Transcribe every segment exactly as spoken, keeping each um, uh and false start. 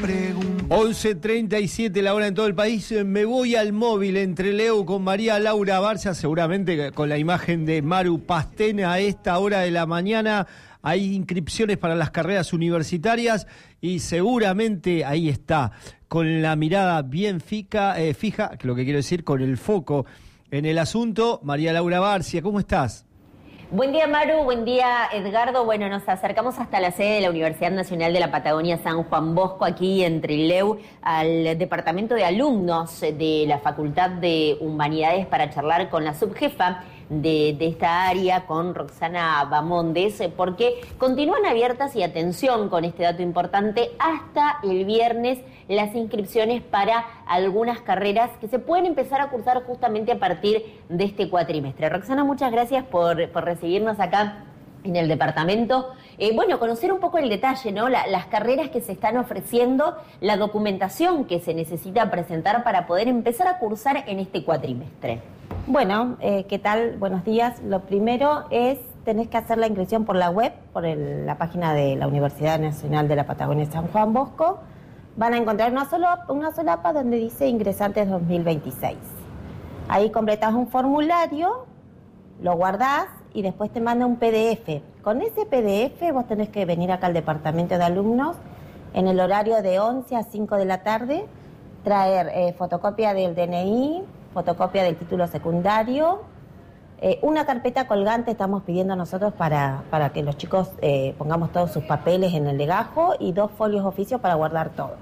once treinta y siete la hora en todo el país. Me voy al móvil entre Leo con María Laura Barcia, seguramente con la imagen de Maru Pastene a esta hora de la mañana. Hay inscripciones para las carreras universitarias y seguramente ahí está, con la mirada bien fija, eh, fija, lo que quiero decir, con el foco en el asunto. María Laura Barcia, ¿cómo estás? Buen día, Maru, buen día, Edgardo. Bueno, nos acercamos hasta la sede de la Universidad Nacional de la Patagonia San Juan Bosco, aquí en Trelew, al departamento de alumnos de la Facultad de Humanidades para charlar con la subjefa de, de esta área, con Roxana Bamondes, porque continúan abiertas, y atención con este dato importante, hasta el viernes las inscripciones para algunas carreras que se pueden empezar a cursar justamente a partir de este cuatrimestre. Roxana, muchas gracias por, por recibirnos acá en el departamento. Eh, bueno, conocer un poco el detalle, ¿no? La, las carreras que se están ofreciendo, la documentación que se necesita presentar para poder empezar a cursar en este cuatrimestre. Bueno, eh, ¿qué tal? Buenos días. Lo primero es, tenés que hacer la inscripción por la web, por el, la página de la Universidad Nacional de la Patagonia San Juan Bosco. Van a encontrar una, solo, una solapa donde dice ingresantes dos mil veintiséis. Ahí completás un formulario, lo guardás y después te manda un P D F. Con ese P D F vos tenés que venir acá al departamento de alumnos en el horario de once a cinco de la tarde, traer eh, fotocopia del D N I, fotocopia del título secundario, eh, una carpeta colgante estamos pidiendo nosotros para, para que los chicos eh, pongamos todos sus papeles en el legajo, y dos folios oficios para guardar todo.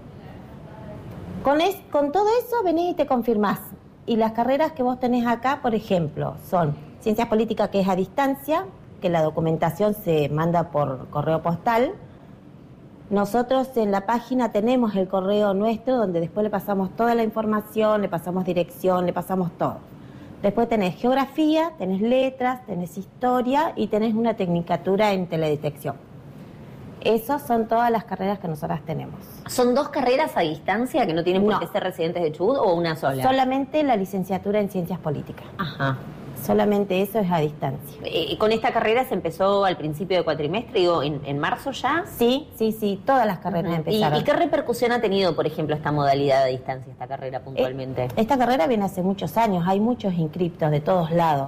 Con, es, con todo eso venís y te confirmás. Y las carreras que vos tenés acá, por ejemplo, son Ciencias Políticas, que es a distancia, que la documentación se manda por correo postal. Nosotros en la página tenemos el correo nuestro, donde después le pasamos toda la información, le pasamos dirección, le pasamos todo. Después tenés geografía, tenés letras, tenés historia y tenés una tecnicatura en teledetección. Esas son todas las carreras que nosotras tenemos. ¿Son dos carreras a distancia que no tienen por qué No. ser residentes de Chubut, o una sola? Solamente la licenciatura en Ciencias Políticas. Ajá. Solamente eso es a distancia. Eh, ¿Con esta carrera se empezó al principio de cuatrimestre, digo, en, en marzo ya? Sí, sí, sí, todas las carreras Uh-huh. empezaron. ¿Y, ¿Y qué repercusión ha tenido, por ejemplo, esta modalidad a distancia, esta carrera puntualmente? Eh, esta carrera viene hace muchos años, hay muchos inscriptos de todos lados.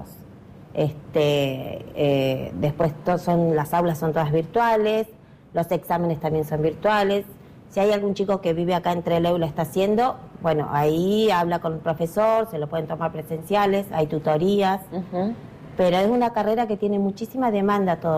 Este, eh, después to- son, las aulas son todas virtuales, los exámenes también son virtuales. Si hay algún chico que vive acá en Trelew y lo está haciendo, bueno, ahí habla con el profesor, se lo pueden tomar presenciales, hay tutorías, Uh-huh. pero es una carrera que tiene muchísima demanda todo.